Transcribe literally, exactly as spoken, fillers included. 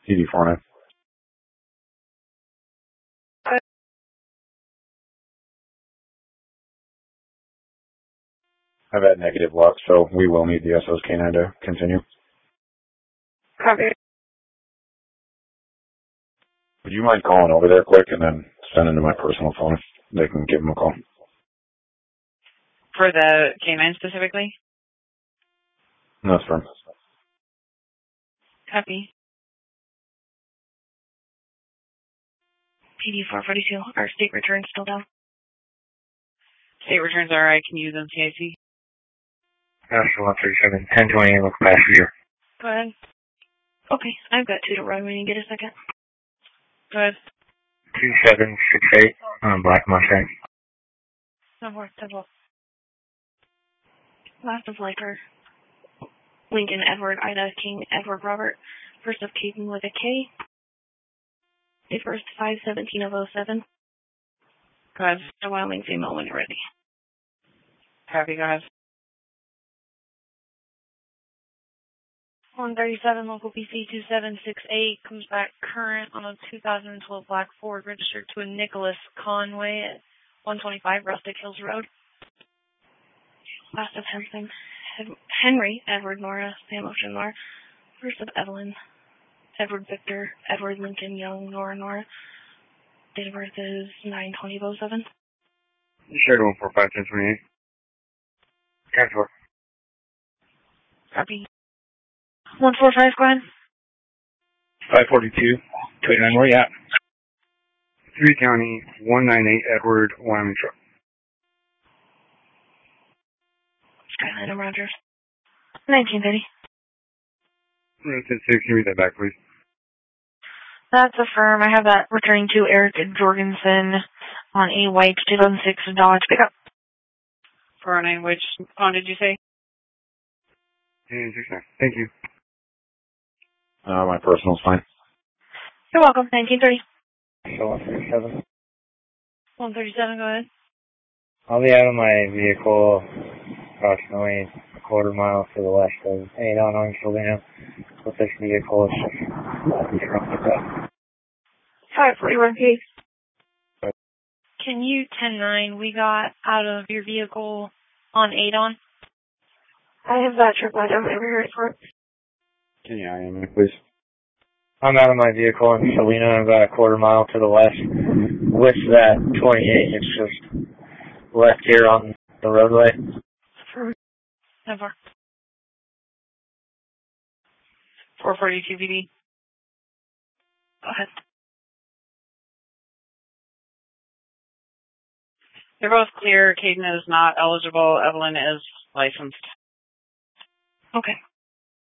T D four nine. I've had negative luck, so we will need the S O S K nine to continue. Copy. Would you mind calling over there quick and then sending to my personal phone? They can give them a call. For the K nine specifically? That's fine. Copy. P D four forty-two, our state returns still down. State returns are I can use on C I C. Master one thirty-seven, ten twenty, local passenger. Go ahead. Okay, I've got two to run when you get a second. Go ahead. two seven six eight, um, Black Mustang. No more, double. Last of Liker. Lincoln, Edward, Ida, King, Edward, Robert. First of Caden with a K. The first five seventeen of oh seven. Go ahead. A Wyoming female when you're ready. Happy, go ahead. one thirty-seven, local B C two seven six eight, comes back current on a two thousand twelve Black Ford registered to a Nicholas Conway at one twenty-five Rustic Hills Road. Last of Henry, Henry, Edward, Nora, Sam Ocean, Nora. First of Evelyn, Edward Victor, Edward Lincoln Young, Nora, Nora. Date of birth is nine twenty oh seven. Shared one four five ten twenty-eight. ten four. Copy. one four five, go ahead. five forty-two, two eighty-nine, where you at? three County, one ninety-eight, Edward, Wyoming truck. Skyline and Rogers. nineteen thirty. Route ten six, can you read that back, please? That's a firm. I have that returning to Eric Jorgensen on a white two thousand six Dodge pickup. four oh nine, which phone did you say? And six nine. Thank you. Uh, my personal's fine. You're welcome. nineteen thirty. So one thirty-seven. one thirty-seven, go ahead. I'll be out of my vehicle approximately a quarter mile to the west of Adon on Sylvania with this vehicle. five forty-one, please. Can you ten nine, we got out of your vehicle on Adon? I have that trip. I don't ever hear it for it. Can you I M me, please? I'm out of my vehicle in Salina, about a quarter mile to the west. With that twenty-eight, it's just left here on the roadway. Never. four forty-two B D. Go ahead. They're both clear. Caden is not eligible. Evelyn is licensed. Okay.